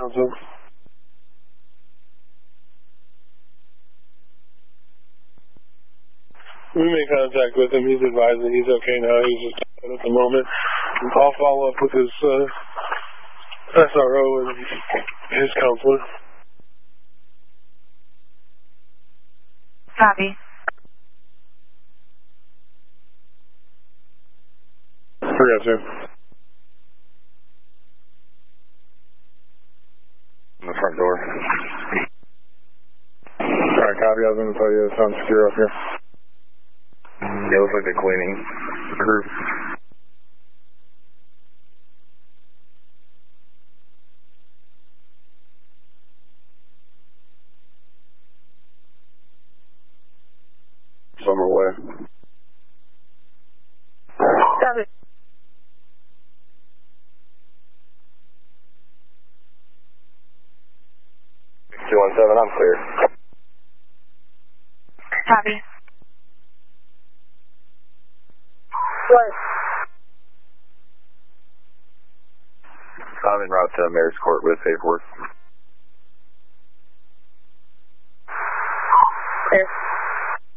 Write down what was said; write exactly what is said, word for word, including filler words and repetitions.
Council. We made contact with him. He's advised that he's okay now. He's just out at the moment. I'll follow up with his uh, S R O and his counselor. Copy. Forgot to. In the front door. Alright, copy. I was going to tell you it sounds secure up here. Yeah, it looks like they're cleaning the group. Some away. Copy. two one seven, I'm clear. Copy. What? I'm en route to Mayor's Court with paperwork. Clear.